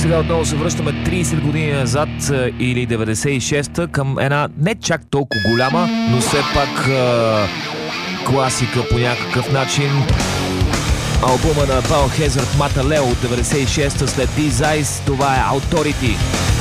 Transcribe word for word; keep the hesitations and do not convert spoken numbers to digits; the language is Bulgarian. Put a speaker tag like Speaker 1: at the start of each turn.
Speaker 1: Сега отново се връщаме трийсет години назад или деветдесет и шеста към една не чак толкова голяма, но все пак е, класика по някакъв начин. Албума на Biohazard Mataleo от деветдесет и шеста след These Eyes, това е Authority.